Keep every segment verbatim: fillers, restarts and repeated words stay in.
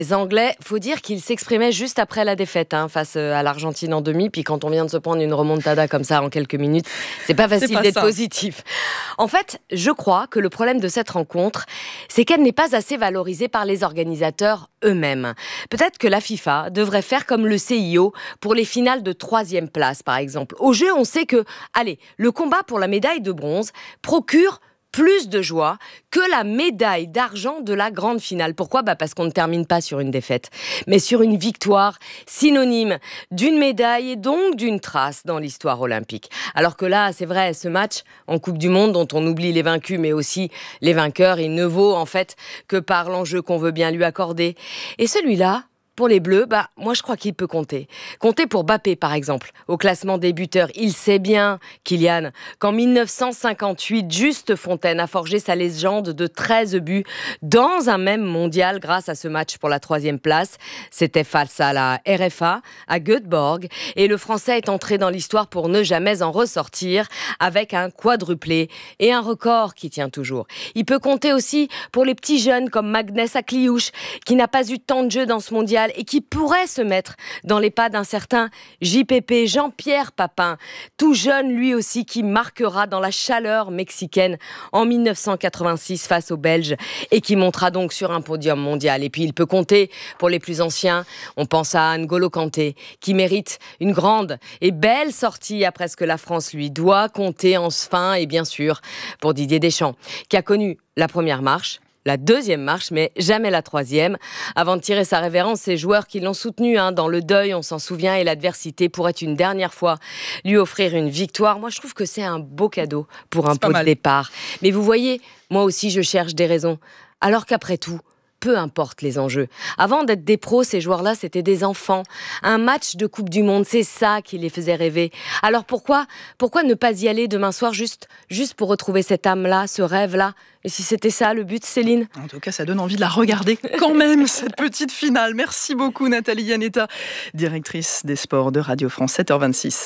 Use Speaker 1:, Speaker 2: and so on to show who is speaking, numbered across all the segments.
Speaker 1: Les Anglais, faut dire qu'ils s'exprimaient juste après la défaite hein, face à l'Argentine en demi. Puis quand on vient de se prendre une remontada comme ça en quelques minutes, c'est pas facile c'est pas d'être ça. positif. En fait, je crois que le problème de cette rencontre, c'est qu'elle n'est pas assez valorisée par les organisateurs eux-mêmes. Peut-être que la FIFA devrait faire comme le C I O pour les finales de troisième place, par exemple. Au jeu, on sait que, allez, le combat pour la médaille de bronze procure plus de joie que la médaille d'argent de la grande finale. Pourquoi ? Bah parce qu'on ne termine pas sur une défaite, mais sur une victoire synonyme d'une médaille et donc d'une trace dans l'histoire olympique. Alors que là, c'est vrai, ce match en Coupe du Monde dont on oublie les vaincus, mais aussi les vainqueurs, il ne vaut en fait que par l'enjeu qu'on veut bien lui accorder. Et celui-là, pour les Bleus, bah, moi je crois qu'il peut compter. Compter pour Mbappé par exemple, au classement des buteurs. Il sait bien, Kylian, qu'en dix-neuf cent cinquante-huit, Juste Fontaine a forgé sa légende de treize buts dans un même mondial grâce à ce match pour la troisième place. C'était face à la R F A, à Göteborg. Et le Français est entré dans l'histoire pour ne jamais en ressortir avec un quadruplé et un record qui tient toujours. Il peut compter aussi pour les petits jeunes comme Magnès Akliouche, qui n'a pas eu tant de jeux dans ce mondial et qui pourrait se mettre dans les pas d'un certain J P P, Jean-Pierre Papin, tout jeune lui aussi, qui marquera dans la chaleur mexicaine en dix-neuf cent quatre-vingt-six face aux Belges et qui montera donc sur un podium mondial. Et puis il peut compter pour les plus anciens, on pense à N'Golo Kanté, qui mérite une grande et belle sortie après ce que la France lui doit, compter enfin, et bien sûr pour Didier Deschamps, qui a connu la première marche, la deuxième marche, mais jamais la troisième. Avant de tirer sa révérence, ces joueurs qui l'ont soutenu hein, dans le deuil, on s'en souvient, et l'adversité pourrait une dernière fois lui offrir une victoire. Moi, je trouve que c'est un beau cadeau pour un pot de départ. Mais vous voyez, moi aussi, je cherche des raisons. Alors qu'après tout, peu importe les enjeux. Avant d'être des pros, ces joueurs-là, c'était des enfants. Un match de Coupe du Monde, c'est ça qui les faisait rêver. Alors pourquoi, pourquoi ne pas y aller demain soir juste, juste pour retrouver cette âme-là, ce rêve-là ? Et si c'était ça le but, Céline ?
Speaker 2: En tout cas, ça donne envie de la regarder quand même, cette petite finale. Merci beaucoup Nathalie Yanetta, directrice des sports de Radio France, sept heures vingt-six.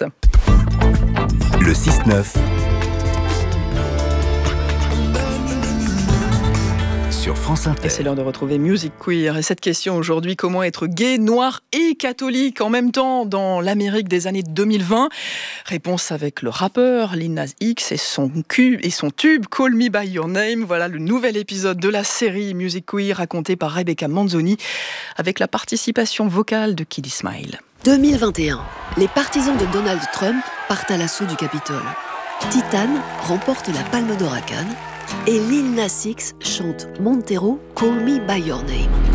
Speaker 3: Le six neuf sur France Inter.
Speaker 2: Et c'est l'heure de retrouver Music Queer. Et cette question aujourd'hui, comment être gay, noir et catholique en même temps dans l'Amérique des années deux mille vingt ? Réponse avec le rappeur Lil Nas X et son, cube, et son tube Call Me By Your Name. Voilà le nouvel épisode de la série Music Queer raconté par Rebecca Manzoni avec la participation vocale de Kid Smile.
Speaker 4: deux mille vingt et un. Les partisans de Donald Trump partent à l'assaut du Capitole. Titane remporte la Palme d'Or à Cannes et Lil Nas X chante Montero, Call Me By Your Name.